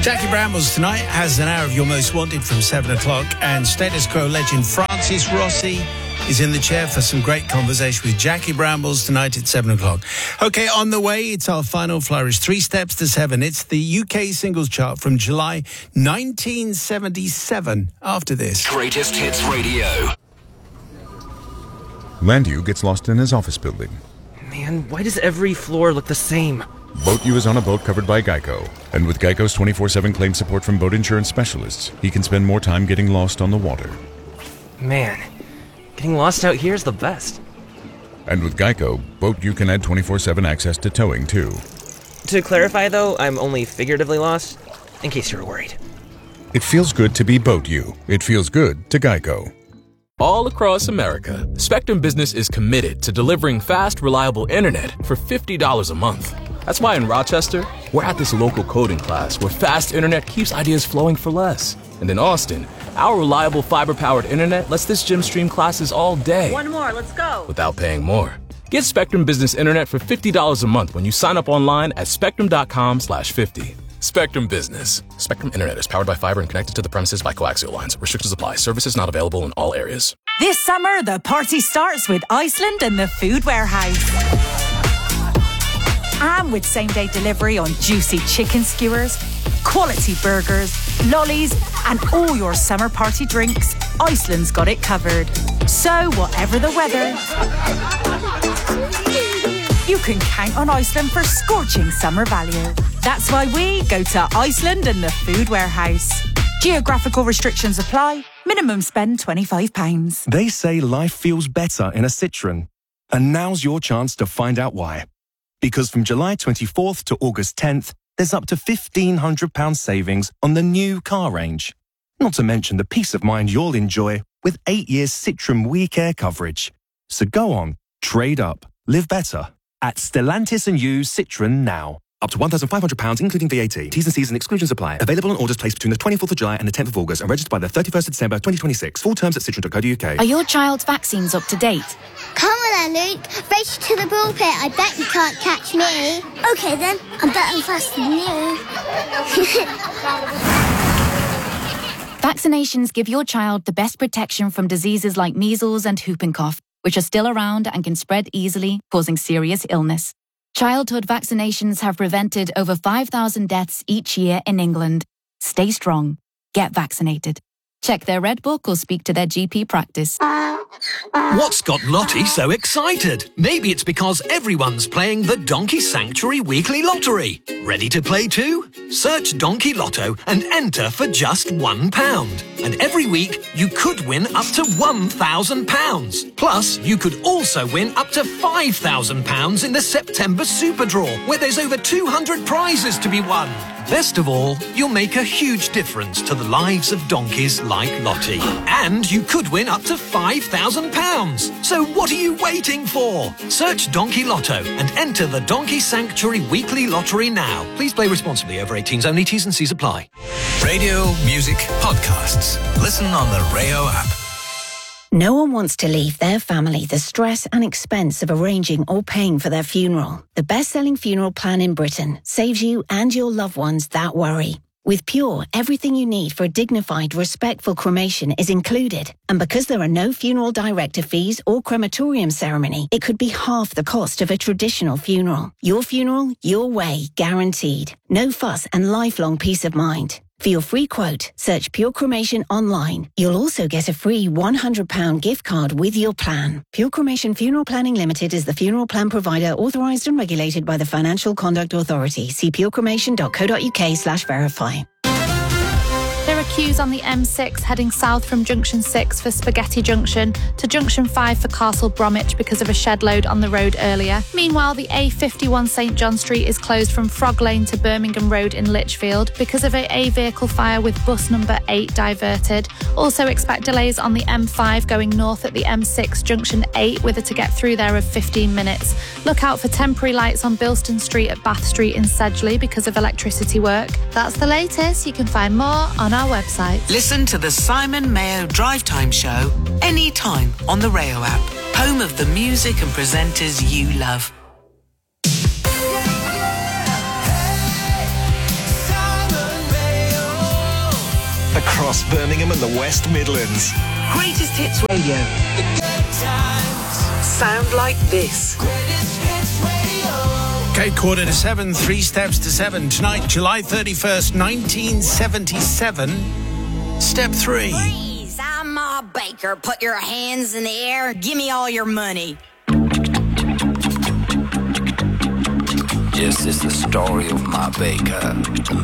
Jackie Brambles tonight has an hour of Your Most Wanted from 7 o'clock, and Status Quo legend Francis Rossi is in the chair for some great conversation with Jackie Brambles tonight at 7 o'clock. OK, on the way, it's our final flourish. 3 Steps to 7. It's the UK singles chart from July 1977. After this. Greatest Hits Radio. Landew gets lost in his office building. Man, why does every floor look the same? Boat U is on a boat covered by Geico. And with Geico's 24/7 claim support from boat insurance specialists, he can spend more time getting lost on the water. Man, getting lost out here is the best. And with Geico, Boat U can add 24/7 access to towing, too. To clarify, though, I'm only figuratively lost, in case you were worried. It feels good to be Boat U. It feels good to Geico. All across America, Spectrum Business is committed to delivering fast, reliable internet for $50 a month. That's why in Rochester, we're at this local coding class where fast internet keeps ideas flowing for less. And in Austin, our reliable fiber-powered internet lets this gym stream classes all day. One more, let's go. Without paying more. Get Spectrum Business Internet for $50 a month when you sign up online at spectrum.com/50. Spectrum Business. Spectrum Internet is powered by fiber and connected to the premises by coaxial lines. Restrictions apply. Services not available in all areas. This summer, the party starts with Iceland and the Food Warehouse. And with same-day delivery on juicy chicken skewers, quality burgers, lollies, and all your summer party drinks, Iceland's got it covered. So, whatever the weather, you can count on Iceland for scorching summer value. That's why we go to Iceland and the Food Warehouse. Geographical restrictions apply. Minimum spend £25. They say life feels better in a Citroën. And now's your chance to find out why. Because from July 24th to August 10th, there's up to £1,500 savings on the new car range. Not to mention the peace of mind you'll enjoy with 8 years Citroën WeCare coverage. So go on, trade up, live better at Stellantis and You Citroën now. Up to £1,500 including VAT. T's and C's and exclusions apply. Available on orders placed between the 24th of July and the 10th of August and registered by the 31st of December 2026. Full terms at citroen.co.uk. Are your child's vaccines up to date? Come on then, Luke. Race to the pulpit. I bet you can't catch me. Okay then, I'm better and faster than you. Vaccinations give your child the best protection from diseases like measles and whooping cough, which are still around and can spread easily, causing serious illness. Childhood vaccinations have prevented over 5,000 deaths each year in England. Stay strong. Get vaccinated. Check their Red Book or speak to their GP practice. What's got Lottie so excited? Maybe it's because everyone's playing the Donkey Sanctuary Weekly Lottery. Ready to play too? Search Donkey Lotto and enter for just £1. And every week, you could win up to £1,000. Plus, you could also win up to £5,000 in the September Super Draw, where there's over 200 prizes to be won. Best of all, you'll make a huge difference to the lives of donkeys like Lottie. And you could win up to £5,000. So what are you waiting for? Search Donkey Lotto and enter the Donkey Sanctuary Weekly Lottery now. Please play responsibly. Over 18s only. T's and C's apply. Radio, music, podcasts. Listen on the Rayo app. No one wants to leave their family the stress and expense of arranging or paying for their funeral. The best-selling funeral plan in Britain saves you and your loved ones that worry. With Pure, everything you need for a dignified, respectful cremation is included. And because there are no funeral director fees or crematorium ceremony, it could be half the cost of a traditional funeral. Your funeral, your way, guaranteed. No fuss and lifelong peace of mind. For your free quote, search Pure Cremation online. You'll also get a free £100 gift card with your plan. Pure Cremation Funeral Planning Limited is the funeral plan provider authorised and regulated by the Financial Conduct Authority. See purecremation.co.uk/verify. There are queues on the M6 heading south from Junction 6 for Spaghetti Junction to Junction 5 for Castle Bromwich because of a shed load on the road earlier. Meanwhile, the A51 St John Street is closed from Frog Lane to Birmingham Road in Lichfield because of a vehicle fire with bus number 8 diverted. Also expect delays on the M5 going north at the M6 Junction 8 with a to get through there of 15 minutes. Look out for temporary lights on Bilston Street at Bath Street in Sedgley because of electricity work. That's the latest. You can find more on our website. Listen to the Simon Mayo Drive Time Show anytime on the Rayo app. Home of the music and presenters you love. across Birmingham and the West Midlands. Greatest Hits Radio. Sound like this. Okay, 6:45, 3 steps to 7. Tonight, July 31st, 1977. Step 3. Freeze, I'm Ma Baker. Put your hands in the air. Give me all your money. This is the story of Ma Baker, the